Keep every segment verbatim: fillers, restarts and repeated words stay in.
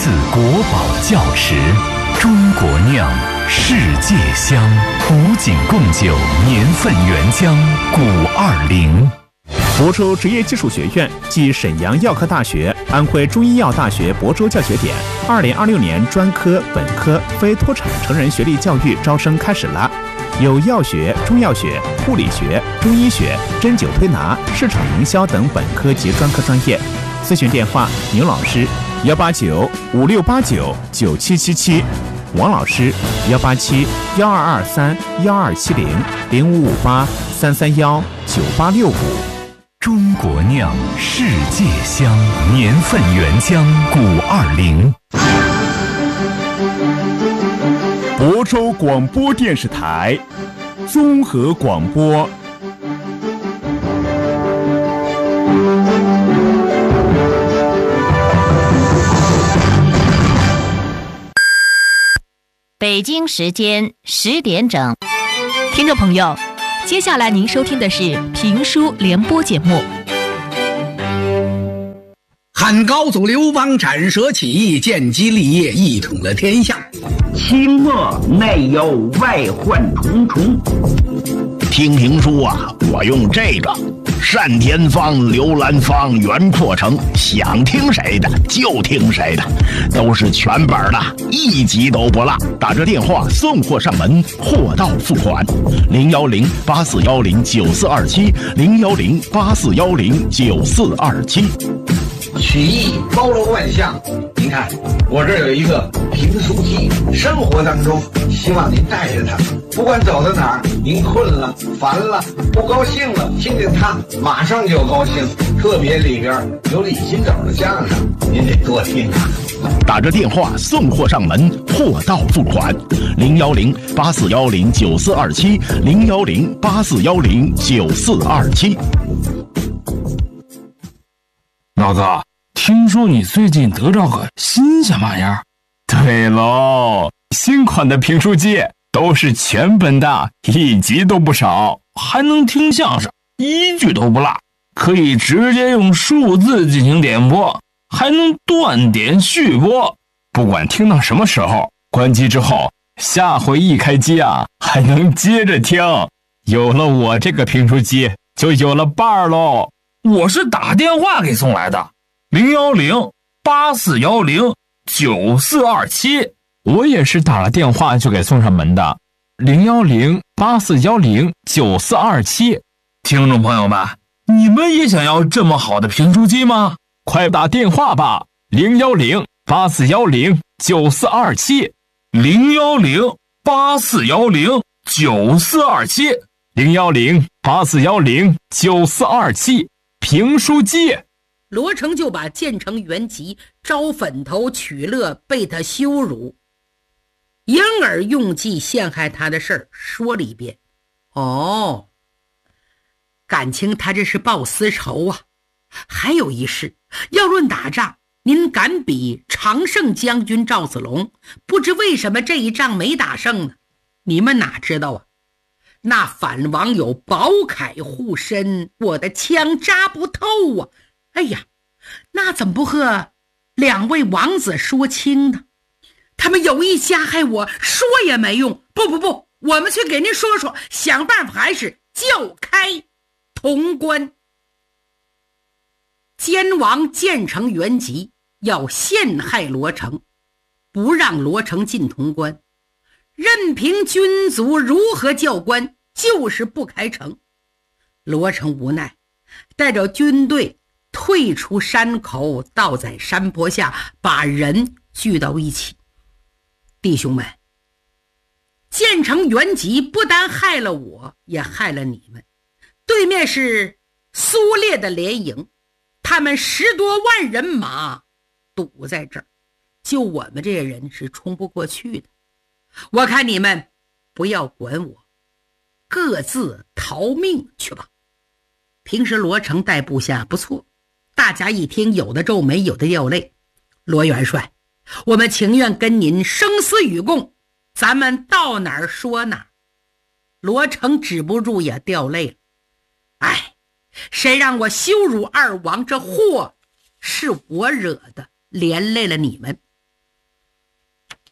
自国宝窖池，中国酿，世界香。古井贡酒，年份原浆，古二零。 亳州职业技术学院暨沈阳药科大学、安徽中医药大学亳州教学点二零二六年专科、本科、非脱产成人学历教育招生开始了。有药学、中药学、护理学、中医学、针灸推拿、市场营销等本科及专科专业。咨询电话：牛老师幺八九五六八九九七七七，王老师幺八七幺二二三幺二七零零五五八三三幺九八六五。 中国酿，世界香，年份原浆，古二零。 亳州广播电视台综合广播。 北京时间十点整， 听众朋友，接下来您收听的是评书联播节目。 汉高祖刘邦斩蛇起义，建基立业，一统了天下。 清末内忧外患重重。 听评书啊，我用这个单田芳、刘兰芳、袁阔成，想听谁的就听谁的，都是全本的，一集都不落。打这电话送货上门，货到付款。零幺零八四幺零九四二七，零幺零八四幺零九四二七。 曲艺包罗万象，您看我这儿有一个评书机，生活当中希望您带着它，不管走到哪儿，您困了、烦了、不高兴了，听见它马上就高兴。特别里边有李金斗的相声，您得多听啊。 打着电话送货上门，货到付款。零幺零八四幺零九四二七，零幺零八四幺零九四二七。 老子听说你最近得着个新鲜玩意儿？ 对喽，新款的评书机都是全本的，一集都不少， 还能听相声，一句都不落，可以直接用数字进行点播，还能断点续播。 不管听到什么时候，关机之后，下回一开机啊，还能接着听。有了我这个评书机，就有了伴儿喽。 我是打电话给送来的，零幺零八四幺零九四二七。 我也是打了电话就给送上门的，零幺零八四幺零九四二七。 听众朋友们，你们也想要这么好的评书机吗？ 快打电话吧，零幺零八四幺零九四二七， 零幺零八四幺零九四二七， 零幺零八四幺零九四二七。评书机。 罗成就把建成元吉招粉头取乐，被他羞辱，因而用计陷害他的事儿说了一遍。哦，感情他这是报私仇啊。还有一事，要论打仗，您敢比常胜将军赵子龙，不知为什么这一仗没打胜呢？你们哪知道啊？那反王有宝铠护身，我的枪扎不透啊！哎呀，那怎么不和两位王子说清呢？他们有意加害我，说也没用。不不不，我们去给您说说，想办法还是叫开潼关。奸王建成元吉要陷害罗成，不让罗成进潼关，任凭军卒如何教官，就是不开城。罗成无奈，带着军队退出山口，倒在山坡下，把人聚到一起。弟兄们，建成元吉不单害了我，也害了你们。对面是苏烈的联营，他们十多万人马堵在这儿，就我们这些人是冲不过去的。我看你们不要管我，各自逃命去吧。平时罗成带部下不错，大家一听，有的皱眉，有的掉泪。罗元帅，我们情愿跟您生死与共，咱们到哪儿说哪儿。罗成止不住也掉泪了。哎，谁让我羞辱二王，这祸是我惹的，连累了你们。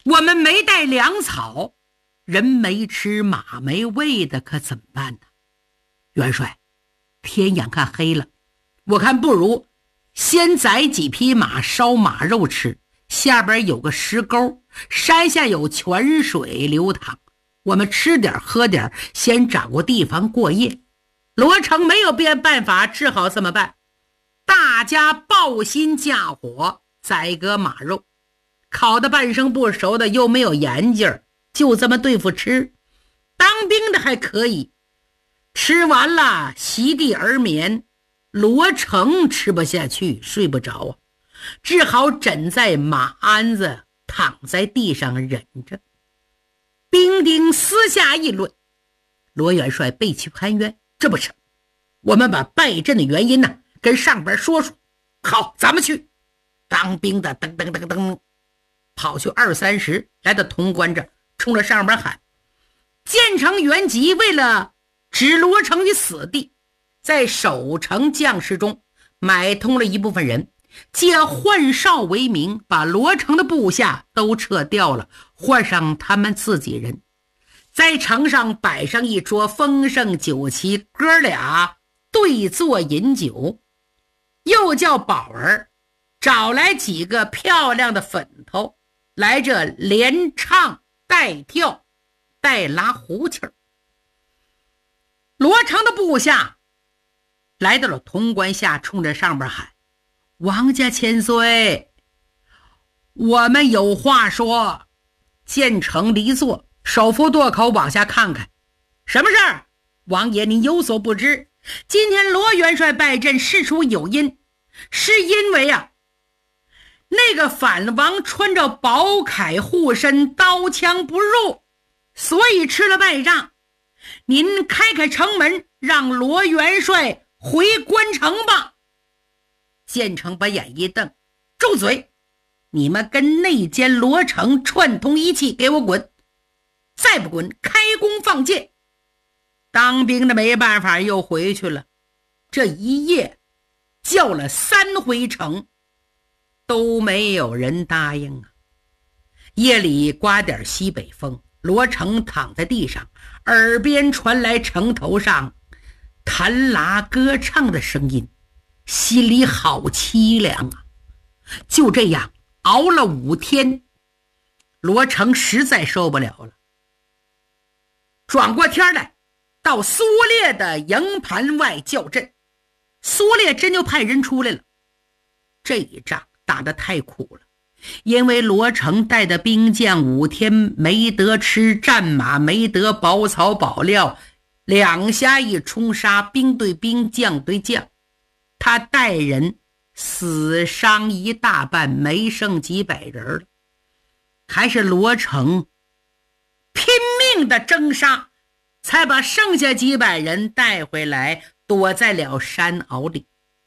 我们没带粮草，人没吃马没喂的，可怎么办呢？元帅，天眼看黑了，我看不如先宰几匹马烧马肉吃，下边有个石沟，山下有泉水流淌，我们吃点喝点，先找个地方过夜。罗成没有别办法，只好这么办。大家抱薪架火，宰个马肉，烤得半生不熟的又没有盐劲儿，就这么对付吃。当兵的还可以，吃完了席地而眠。罗成吃不下去，睡不着啊，只好枕在马鞍子，躺在地上忍着。兵丁私下议论，罗元帅背弃潘渊，这不成，我们把败阵的原因呢跟上边说说。好，咱们去。当兵的噔噔噔噔跑去二三十，来到潼关这，冲着上边喊：建成元吉为了置罗成于死地，在守城将士中买通了一部分人，借换哨为名，把罗成的部下都撤掉了，换上他们自己人，在城上摆上一桌丰盛酒席，哥俩对坐饮酒。又叫宝儿找来几个漂亮的粉头，来这连唱带跳带拉胡琴儿。罗成的部下来到了潼关下，冲着上边喊：王家千岁，我们有话说。建成离座，手扶垛口往下看看。什么事儿？王爷您有所不知，今天罗元帅败阵事出有因，是因为啊，那个反王穿着宝铠护身，刀枪不入，所以吃了败仗。您开开城门，让罗元帅回关城吧。建成把眼一瞪：住嘴！你们跟内奸罗成串通一气，给我滚！再不滚，开弓放箭！当兵的没办法，又回去了。这一夜叫了三回城，都没有人答应啊。夜里刮点西北风，罗成躺在地上，耳边传来城头上弹拉歌唱的声音，心里好凄凉啊。就这样熬了五天，罗成实在受不了了，转过天来到苏烈的营盘外叫阵。苏烈真就派人出来了。这一仗打得太苦了，因为罗成带的兵将五天没得吃战马，没得宝草宝料，两下一冲杀，兵对兵，将对将，他带人死伤一大半，没剩几百人了。还是罗成拼命的征杀，才把剩下几百人带回来，躲在了山坳里。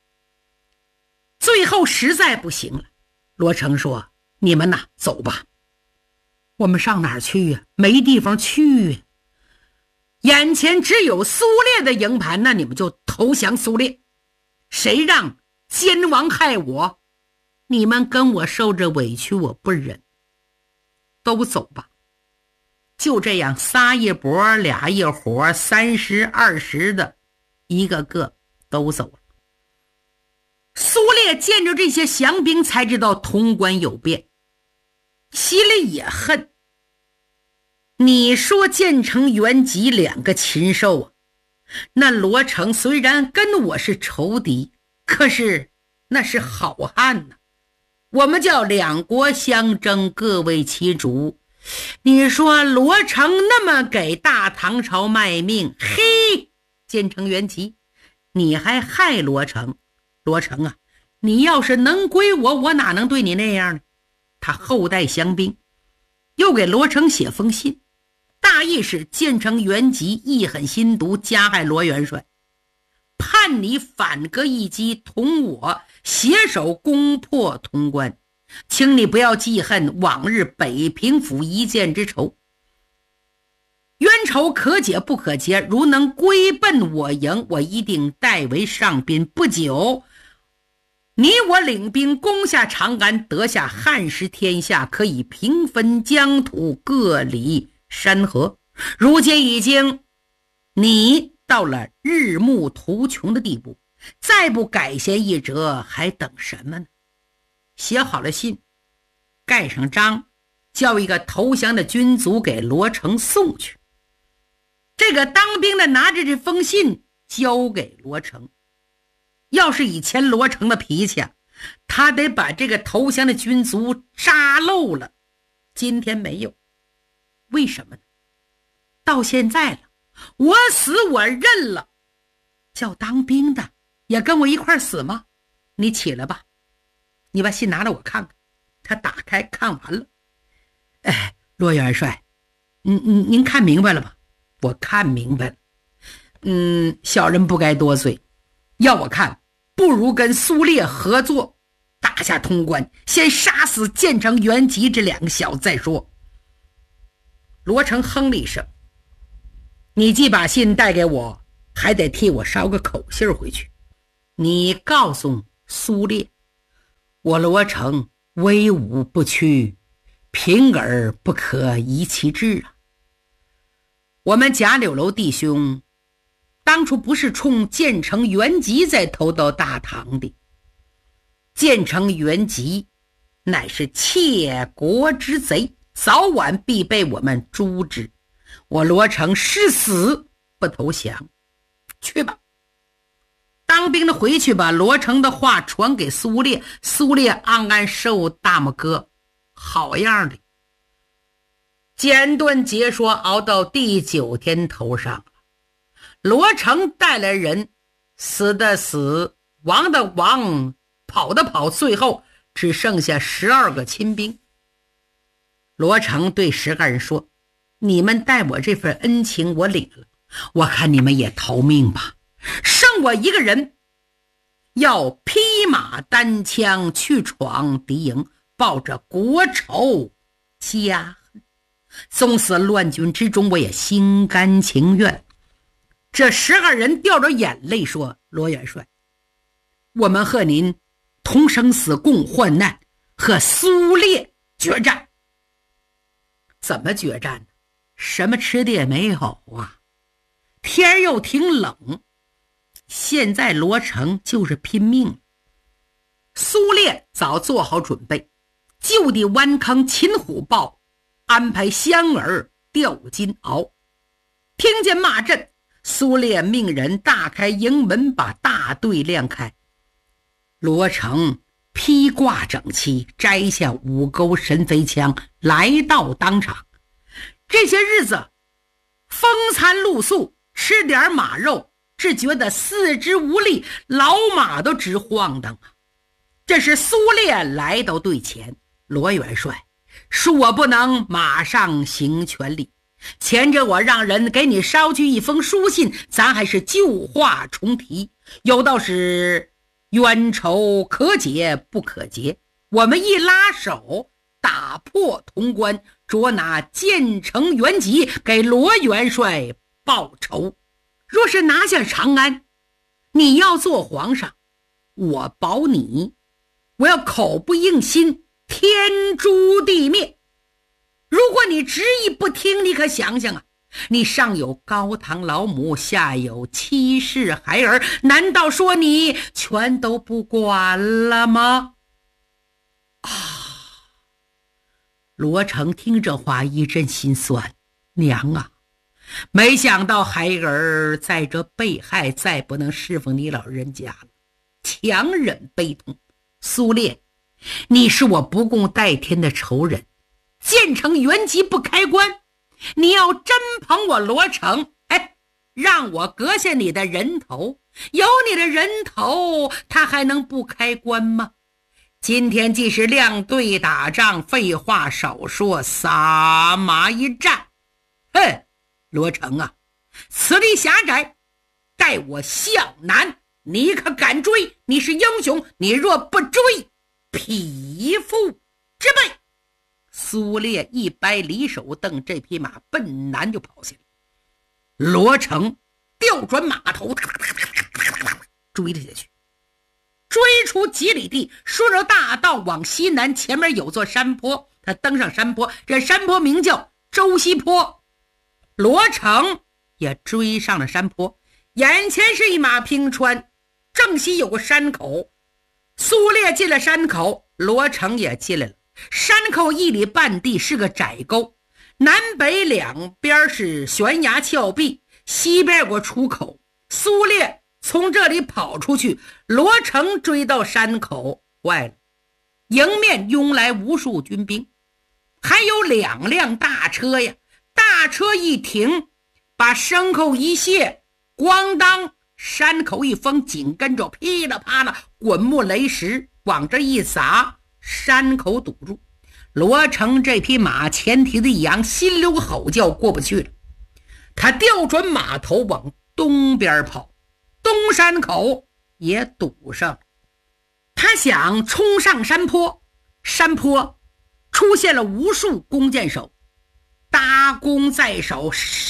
最后实在不行了，罗成说：你们呐，走吧。我们上哪儿去呀、啊？没地方去呀、啊。眼前只有苏烈的营盘，那你们就投降苏烈。谁让奸王害我，你们跟我受着委屈，我不忍。都走吧。就这样，仨一拨，俩一伙，三十二十的，一个个都走了。苏烈见着这些降兵，才知道潼关有变，心里也恨。你说建成元吉两个禽兽啊，那罗成虽然跟我是仇敌，可是那是好汉呐、啊。我们叫两国相争，各为其主。你说罗成那么给大唐朝卖命，嘿，建成元吉，你还害罗成？罗成啊，你要是能归我，我哪能对你那样呢？他后代降兵，又给罗成写封信，大意是建成元吉义狠心毒，加害罗元帅，盼你反戈一击，同我携手攻破潼关，请你不要记恨往日北平府一箭之仇，冤仇可解不可结，如能归奔我营，我一定代为上宾。不久你我领兵攻下长安，得下汉室天下，可以平分疆土，各理山河。如今已经你到了日暮途穷的地步，再不改弦易辙，还等什么呢？写好了信，盖上章，叫一个投降的军卒给罗成送去。这个当兵的拿着这封信交给罗成。要是以前罗成的脾气啊，他得把这个投降的军卒扎漏了。今天没有，为什么呢？到现在了，我死我认了，叫当兵的也跟我一块死吗？你起来吧，你把信拿来我看看。他打开看完了，哎，罗元帅，您您您看明白了吧？我看明白了。嗯，小人不该多嘴，要我看，不如跟苏烈合作，打下潼关，先杀死建成、元吉这两个小子再说。罗成哼了一声，你既把信带给我，还得替我捎个口信回去。你告诉苏烈，我罗成威武不屈，平而不可移其志啊。我们贾柳楼弟兄当初不是冲建成、元吉才投到大唐的，建成、元吉乃是窃国之贼，早晚必被我们诛之。我罗成誓死不投降。去吧，当兵的回去把罗成的话传给苏烈，苏烈安安受大拇哥，好样的。简短解说熬到第九天头上了，罗成带来人，死的死，亡的亡，跑的跑，最后只剩下十二个亲兵。罗成对十二人说，你们待我这份恩情我领了，我看你们也逃命吧，剩我一个人，要披马单枪去闯敌营，报着国仇家恨，纵死乱军之中，我也心甘情愿。这十二人掉着眼泪说，罗元帅，我们和您同生死共患难，和苏烈决战。怎么决战呢？什么吃的也没有啊，天又挺冷，现在罗成就是拼命。苏烈早做好准备，就地弯坑擒虎豹，安排香儿吊金鳌。听见骂阵，苏烈命人大开营门，把大队亮开。罗成披挂整齐，摘下五钩神飞枪，来到当场。这些日子风餐露宿，吃点马肉，只觉得四肢无力，老马都直晃荡啊。这是苏烈来到队前，罗元帅，恕我不能马上行全礼，前着我让人给你捎去一封书信，咱还是旧话重提，有道是冤仇可解不可结，我们一拉手打破潼关，捉拿建成、元吉，给罗元帅报仇。若是拿下长安，你要做皇上，我保你，我要口不应心，天诛地灭。如果你执意不听，你可想想啊，你上有高堂老母，下有妻室孩儿，难道说你全都不管了吗？啊！罗成听这话一阵心酸，娘啊，没想到孩儿在这被害，再不能侍奉你老人家了，强忍悲痛。苏烈，你是我不共戴天的仇人，建成、元吉不开关，你要真捧我罗成，哎，让我割下你的人头，有你的人头，他还能不开关吗？今天既是亮队打仗，废话少说，撒马一战。哼，罗成啊，此地狭窄，待我向南，你可敢追？你是英雄，你若不追，匹夫之辈。苏烈一掰离手蹬，这匹马奔南就跑下来。罗成调转马头，追了下去。 追出几里地，顺着大道往西南，前面有座山坡，他登上山坡，这山坡名叫周西坡。罗成也追上了山坡，眼前是一马平川，正西有个山口。苏烈进了山口，罗成也进来了。山口一里半地是个窄沟，南北两边是悬崖峭壁，西边有个出口。苏烈从这里跑出去，罗成追到山口，坏了，迎面拥来无数军兵，还有两辆大车呀。大车一停，把牲口一卸，咣当，山口一封，紧跟着噼里啪啦滚木雷石往这一砸，山口堵住。罗成这匹马前蹄子一扬，心流吼叫，过不去了。他调转马头往东边跑，东山口也堵上。他想冲上山坡，山坡出现了无数弓箭手，搭弓在手，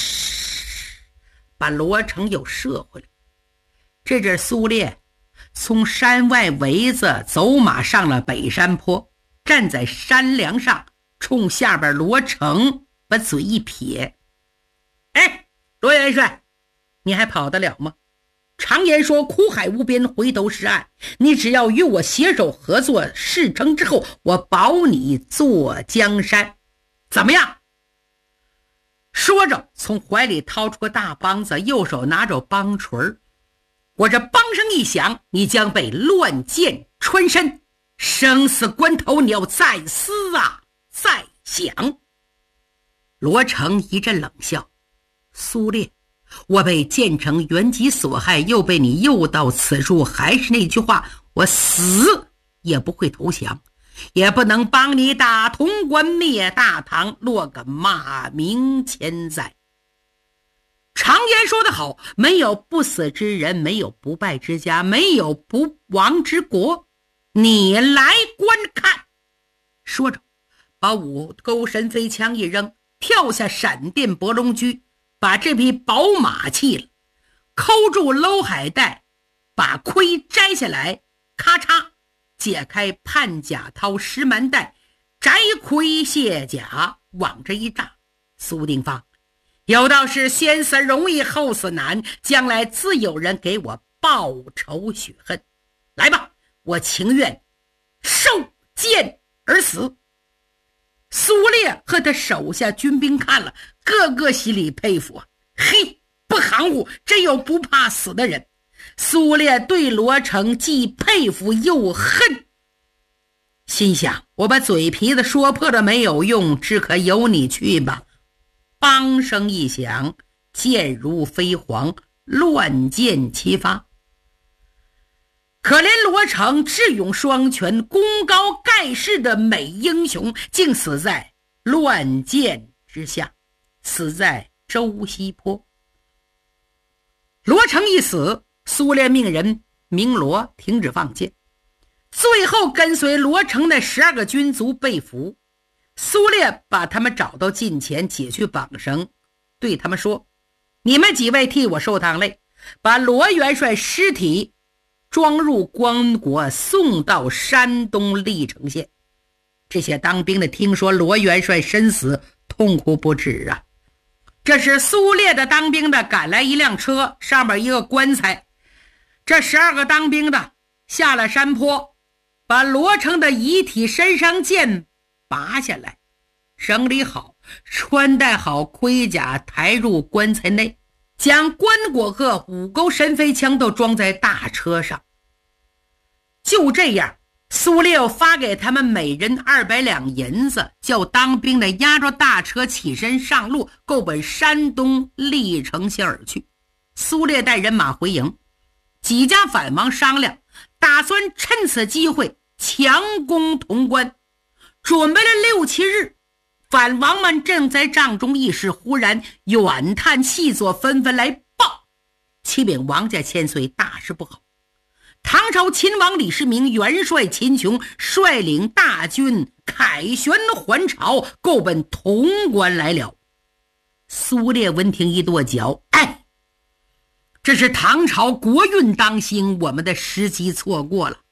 把罗成又射回来。这阵苏烈从山外围子走马上了北山坡，站在山梁上，冲下边罗成把嘴一撇：哎，罗元帅，你还跑得了吗？常言说苦海无边，回头是岸，你只要与我携手合作，事成之后我保你坐江山，怎么样？说着从怀里掏出个大梆子，右手拿着梆锤，我这梆声一响，你将被乱箭穿身，生死关头你要再思啊再想。罗成一阵冷笑：苏烈，我被建成原籍所害，又被你诱到此处，还是那句话，我死也不会投降，也不能帮你打潼关灭大唐，落个骂名千载。常言说得好，没有不死之人，没有不败之家，没有不亡之国，你来观看。说着把五钩神飞枪一扔，跳下闪电搏龙驹，把这匹宝马弃了，扣住搂海带，把盔摘下来，咔嚓解开判甲掏石蛮带，摘盔卸甲，往这一炸。苏定方，有道是先死容易后死难，将来自有人给我报仇雪恨。来吧，我情愿受剑而死。苏烈和他手下军兵看了，个个心里佩服啊，嘿，不含糊，真有不怕死的人。苏烈对罗成既佩服又恨，心想我把嘴皮子说破了没有用，只可由你去吧。梆声一响，箭如飞蝗，乱箭齐发。可怜罗成智勇双全，功高盖世的美英雄，竟死在乱箭之下，死在周西坡。罗成一死，苏烈命人鸣锣停止放箭，最后跟随罗成的十二个军卒被俘。苏烈把他们找到近前，解去绑绳，对他们说：你们几位替我受趟累，把罗元帅尸体装入棺椁，送到山东历城县。这些当兵的听说罗元帅身死，痛哭不止啊。这是苏烈的当兵的赶来一辆车，上面一个棺材，这十二个当兵的下了山坡，把罗成的遗体身上剑拔下来，整理好，穿戴好盔甲，抬入棺材内，将棺椁和五钩神飞枪都装在大车上。就这样，苏烈发给他们每人二百两银子，叫当兵的押着大车起身上路，够奔山东历城县而去。苏烈带人马回营，几家反王商量，打算趁此机会强攻潼关。准备了六七日，反王们正在帐中议事，忽然远探细作纷纷来报，启禀王家千岁，大事不好！唐朝秦王李世民元帅秦琼率领大军凯旋还朝，够奔潼关来了。苏烈闻听一跺脚，这是唐朝国运当兴，我们的时机错过了。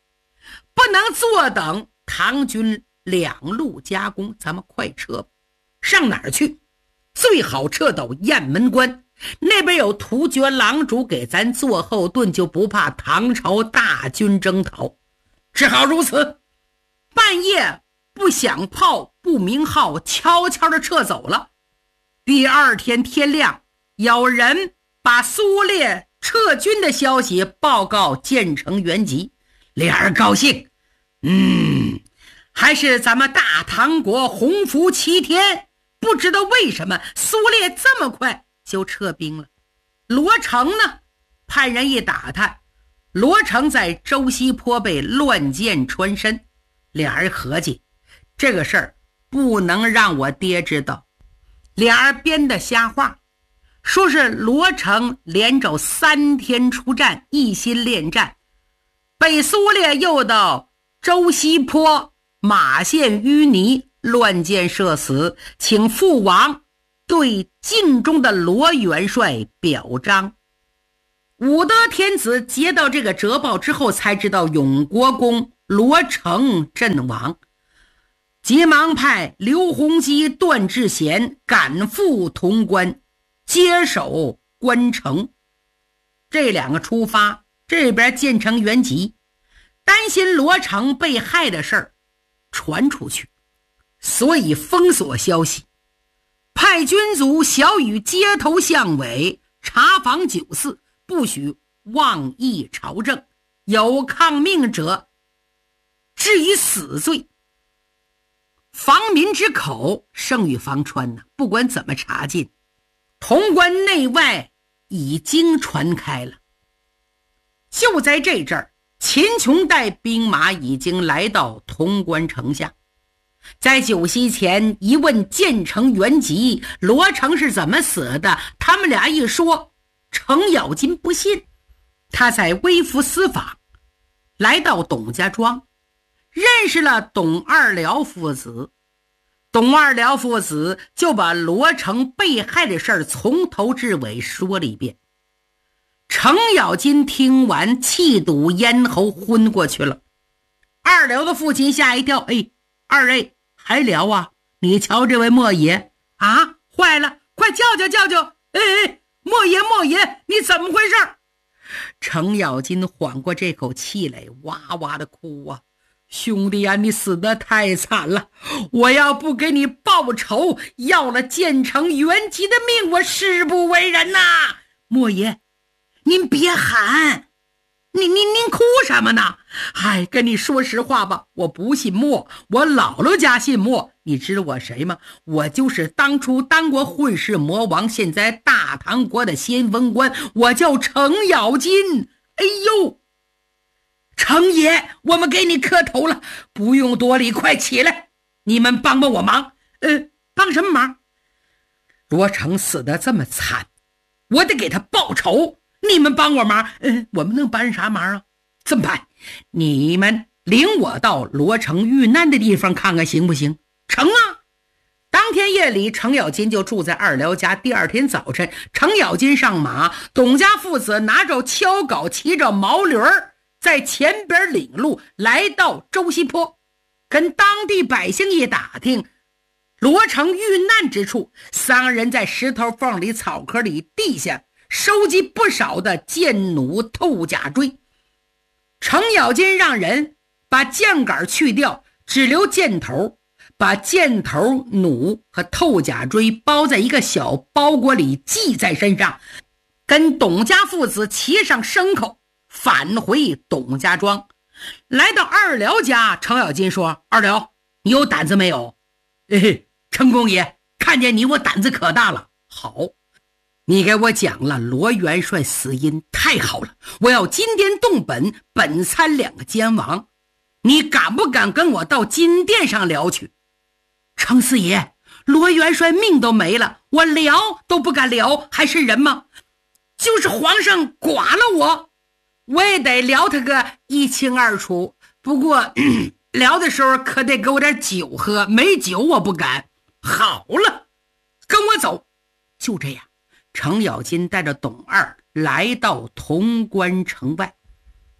不能坐等唐军两路夹攻，咱们快撤吧。上哪儿去？最好撤到雁门关，那边有突厥狼主给咱做后盾，就不怕唐朝大军征讨。只好如此。半夜不响炮不鸣号，悄悄地撤走了。第二天天亮，有人把苏烈撤军的消息报告建成元吉，脸儿高兴。嗯，还是咱们大唐国洪福齐天。不知道为什么苏烈这么快就撤兵了。罗成呢，派人一打探，罗成在周西坡被乱箭穿身。俩人合计，这个事儿不能让我爹知道。俩人编的瞎话，说是罗成连着三天出战，一心恋战，被苏烈诱到周西坡马陷淤泥，乱箭射死，请父王对晋中的罗元帅表彰。武德天子接到这个折报之后，才知道永国公罗成阵亡，急忙派刘洪基、段志贤赶赴潼关，接手关城。这两个出发，这边建成元吉担心罗成被害的事儿传出去，所以封锁消息，派军卒小与街头巷尾查访酒肆，不许妄议朝政，有抗命者治以死罪。防民之口胜于防川呢，不管怎么查禁，潼关内外已经传开了。就在这阵儿，秦琼带兵马已经来到潼关城下。在酒席前一问建成元吉罗成是怎么死的，他们俩一说，程咬金不信。他在微服私访，来到董家庄，认识了董二辽父子。董二辽父子就把罗成被害的事儿从头至尾说了一遍。程咬金听完，气堵咽喉，昏过去了。二辽的父亲吓一跳，哎，二位还聊啊？你瞧这位莫爷啊，坏了，快叫叫叫叫！哎哎，莫爷莫爷，你怎么回事？程咬金缓过这口气来，哇哇的哭啊！兄弟啊，你死得太惨了，我要不给你报仇，要了建成元吉的命，我誓不为人呐！莫爷您别喊，您您您哭什么呢？哎，跟你说实话吧，我不信墨，我姥姥家信墨。你知道我谁吗？我就是当初当过混世魔王，现在大唐国的先锋官，我叫程咬金。哎呦，程爷，我们给你磕头了，不用多礼，快起来，你们帮帮我忙。呃，帮什么忙？罗成死得这么惨，我得给他报仇。你们帮我忙，嗯，我们能帮啥忙啊？这么办，你们领我到罗成遇难的地方看看行不行？成啊！当天夜里，程咬金就住在二辽家。第二天早晨，程咬金上马，董家父子拿着锹镐，骑着毛驴儿，在前边领路，来到周西坡，跟当地百姓一打听，罗成遇难之处，三个人在石头缝里、草棵里、地下收集不少的箭弩、透甲锥。程咬金让人把箭杆去掉，只留箭头，把箭头、弩和透甲锥包在一个小包裹里，系在身上，跟董家父子骑上牲口，返回董家庄。来到二辽家，程咬金说：二辽，你有胆子没有？哎，程公爷，看见你我胆子可大了。好，你给我讲了罗元帅死因，太好了，我要金殿动本，本参两个监王，你敢不敢跟我到金殿上聊去？程四爷，罗元帅命都没了，我聊都不敢聊，还是人吗？就是皇上剐了我，我也得聊他个一清二楚。不过聊的时候可得给我点酒喝，没酒我不敢。好了，跟我走。就这样，程咬金带着董二来到潼关城外。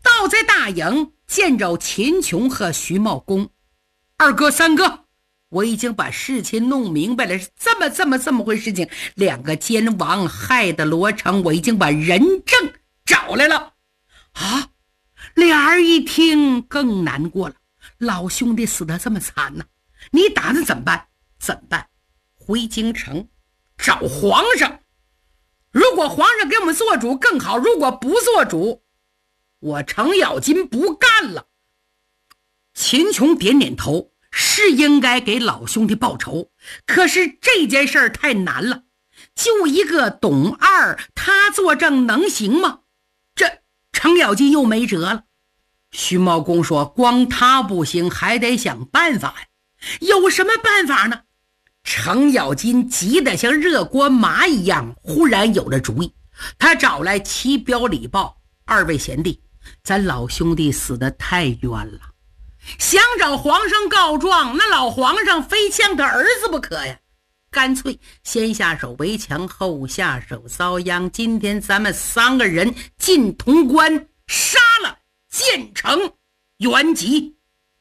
倒在大营见着秦琼和徐茂公。二哥三哥，我已经把事情弄明白了，是这么这么这么回事情，两个奸王害得罗成，我已经把人证找来了。啊，俩人一听更难过了，老兄弟死得这么惨呢、啊，你打算怎么办？怎么办？回京城找皇上，如果皇上给我们做主更好，如果不做主，我程咬金不干了。秦琼点点头，是应该给老兄弟报仇，可是这件事儿太难了，就一个董二，他作证能行吗？这程咬金又没辙了。徐茂公说，光他不行，还得想办法呀。有什么办法呢？程咬金急得像热锅麻一样，忽然有了主意。他找来齐彪、李豹二位贤弟，咱老兄弟死得太冤了，想找皇上告状，那老皇上非呛他儿子不可呀。干脆先下手为强，后下手遭殃。今天咱们三个人进潼关，杀了建成、元吉。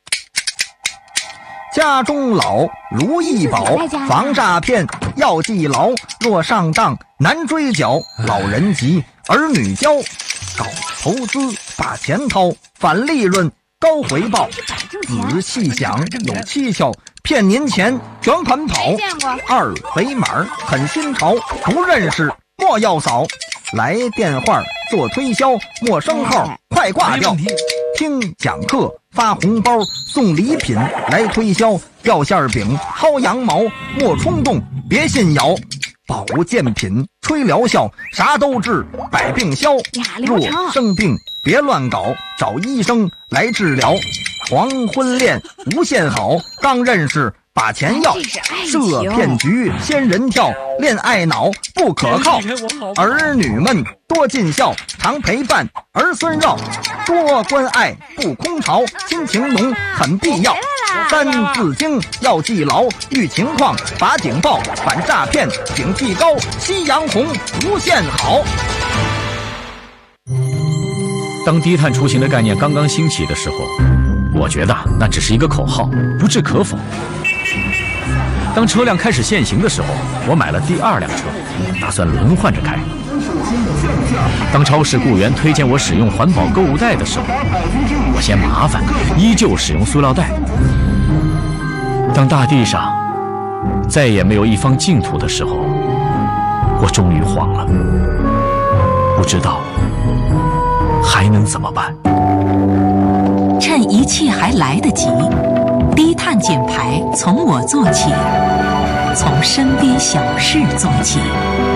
家中老，如意宝，防诈骗要记牢。若上当难追缴，老人急，儿女教。搞投资把钱掏，返利润高回报。仔细想有蹊跷，骗您钱卷款跑。二回码很新潮，不认识莫要扫。来电话做推销，陌生号快挂掉。听讲课发红包，送礼品来推销。掉馅饼薅羊毛，莫冲动别信谣。保健品吹疗效，啥都治百病消。若生病别乱搞，找医生来治疗。黄昏恋无限好，刚认识把钱要。设骗局仙人跳，恋爱脑不可靠。儿女们多尽孝，常陪伴儿孙绕。多关爱不空巢，亲情浓很必要。三字经要记牢，遇情况把警报，反诈骗警惕高，夕阳红无限好。 当低碳出行的概念刚刚兴起的时候，我觉得那只是一个口号，不置可否。当车辆开始限行的时候，我买了第二辆车，打算轮换着开。当超市雇员推荐我使用环保购物袋的时候，我嫌麻烦，依旧使用塑料袋。当大地上再也没有一方净土的时候，我终于慌了，不知道还能怎么办。 趁一切还来得及，低碳减排从我做起，从身边小事做起。